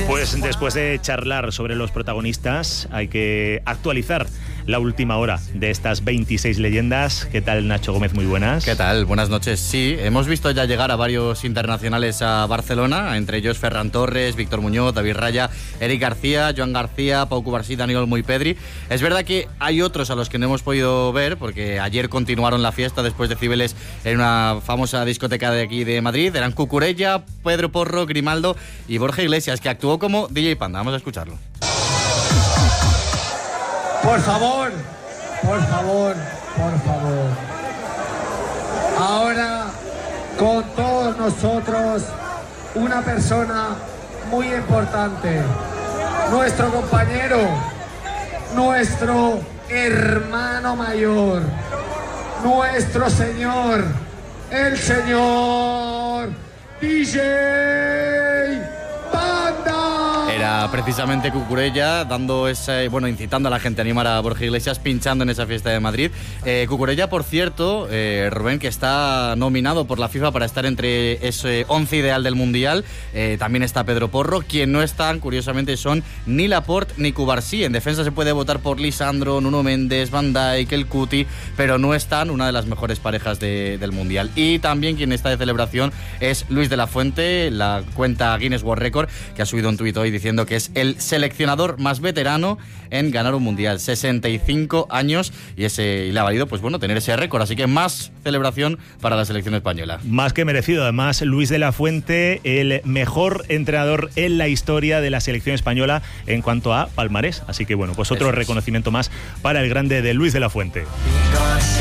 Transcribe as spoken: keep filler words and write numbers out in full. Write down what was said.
Pues después de charlar sobre los protagonistas, hay que actualizar la última hora de estas veintiséis leyendas. ¿Qué tal, Nacho Gómez? Muy buenas. ¿Qué tal? Buenas noches. Sí, hemos visto ya llegar a varios internacionales a Barcelona, entre ellos Ferran Torres, Víctor Muñoz, David Raya, Eric García, Joan García, Pau Cubarsí, Dani Olmo y Pedri. Es verdad que hay otros a los que no hemos podido ver, porque ayer continuaron la fiesta después de Cibeles en una famosa discoteca de aquí de Madrid. Eran Cucurella, Pedro Porro, Grimaldo y Borja Iglesias, que actuó como D J Panda. Vamos a escucharlo. Por favor, por favor, por favor. Ahora, con todos nosotros, una persona muy importante. Nuestro compañero, nuestro hermano mayor, nuestro señor, el señor D J Panda. Era precisamente Cucurella dando ese, bueno, incitando a la gente a animar a Borja Iglesias, pinchando en esa fiesta de Madrid. Eh, Cucurella, por cierto, eh, Rubén, que está nominado por la FIFA para estar entre ese once ideal del Mundial. Eh, también está Pedro Porro. Quien no están, curiosamente, son ni Laporte ni Cubarsí. En defensa se puede votar por Lisandro, Nuno Méndez, Van Dijk, el Cuti, pero no están, una de las mejores parejas de, del Mundial. Y también quien está de celebración es Luis de la Fuente, la cuenta Guinness World Record, que ha subido un tuit hoy diciendo que es el seleccionador más veterano en ganar un mundial, sesenta y cinco años, y ese y le ha valido, pues bueno, tener ese récord, así que más celebración para la selección española. Más que merecido, además, Luis de la Fuente, el mejor entrenador en la historia de la selección española en cuanto a palmarés, así que bueno, pues otro Eso reconocimiento es. más para el grande de Luis de la Fuente.